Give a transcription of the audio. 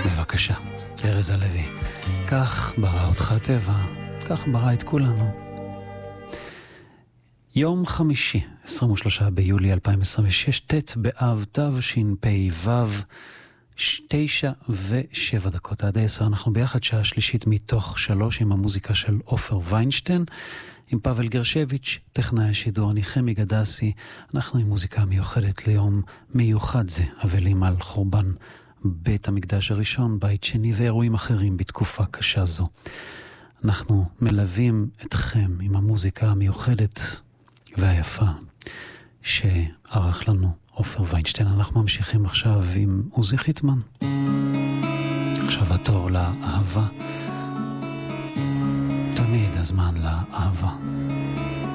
בבקשה, ארז הלוי. כך ברא אותך הטבע, כך ברא את כולנו. יום חמישי, 23 ביולי 2026, ט' באב תשפ"ו, 9:07 עד 10. אנחנו ביחד שעה שלישית מתוך 3 עם המוזיקה של עופר ויינשטיין, עם פאבל גרשביץ', טכנאי השידור, אני חמי גדסי. אנחנו עם מוזיקה מיוחדת ליום מיוחד זה, אבלים על חורבן בית המקדש הראשון, בית שני ואירועים אחרים בתקופה קשה זו. אנחנו מלווים אתכם עם המוזיקה המיוחדת והיפה שערך לנו עופר ויינשטיין. אנחנו ממשיכים עכשיו עם עוזי חיטמן. עכשיו התור לאהבה, תמיד הזמן לאהבה.